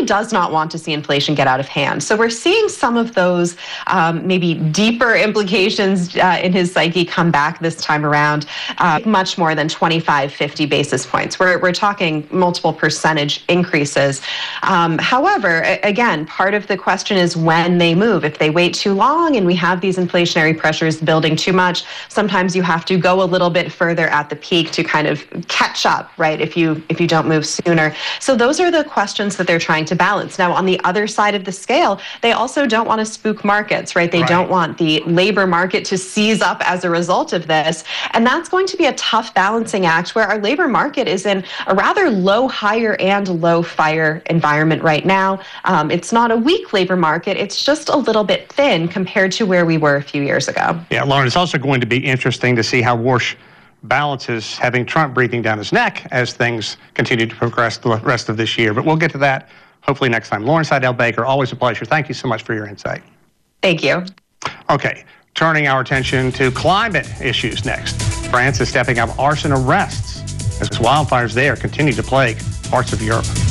really does not want to see inflation get out of hand. So we're seeing some of those maybe deeper implications in his psyche come back this time around, much more than 25, 50 basis points. We're talking multiple percentage increases. However, again, part of the question is when they move. If they wait too long and we have these inflationary pressures building too much, sometimes you have to go a little bit further at the peak to kind of catch up, right, if you don't move sooner. So those are the questions that they're trying to balance. Now, on the other side of the scale, they also don't want to spook markets, right? They don't want the labor market to seize up as a result of this. And that's going to be a tough balancing act where our labor market is in a rather low hire and low fire environment right now. It's not a weak labor market. It's just a little bit thin compared to where we were a few years ago. Yeah, Lauren, it's also going to be interesting to see how Warsh balances having Trump breathing down his neck as things continue to progress the rest of this year. But we'll get to that hopefully next time. Lauren Seidel-Baker, always a pleasure. Thank you so much for your insight. Thank you. Okay, turning our attention to climate issues next. France is stepping up arson arrests as wildfires there continue to plague parts of Europe.